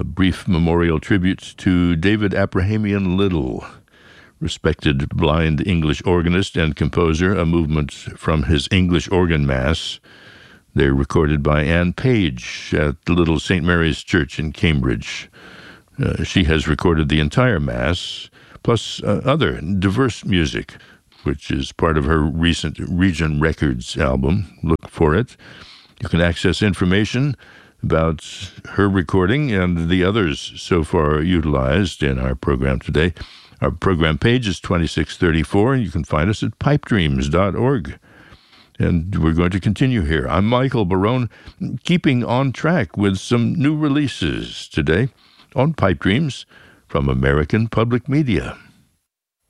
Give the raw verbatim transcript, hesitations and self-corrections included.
A brief memorial tribute to David Abrahamian Little, respected blind English organist and composer, a movement from his English organ mass. They're recorded by Anne Page at the Little Saint Mary's Church in Cambridge. Uh, she has recorded the entire mass, plus uh, other diverse music, which is part of her recent Region Records album. Look for it. You can access information about her recording and the others so far utilized in our program today. Our program page is twenty-six thirty-four, and you can find us at pipe dreams dot org. And we're going to continue here. I'm Michael Barone, keeping on track with some new releases today on Pipe Dreams from American Public Media.